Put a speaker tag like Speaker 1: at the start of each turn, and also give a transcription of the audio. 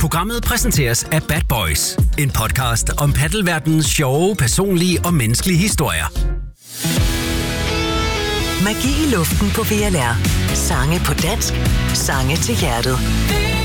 Speaker 1: Programmet præsenteres af Bad Boys, en podcast om paddelverdenens sjove, personlige og menneskelige historier.
Speaker 2: Magi i luften på VLR. Sange på dansk. Sange til hjertet.